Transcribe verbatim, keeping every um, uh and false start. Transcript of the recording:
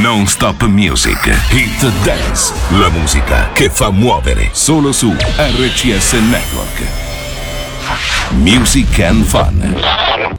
Non-stop music, hit dance, la musica che fa muovere, solo su R C S Network. Music and Fun.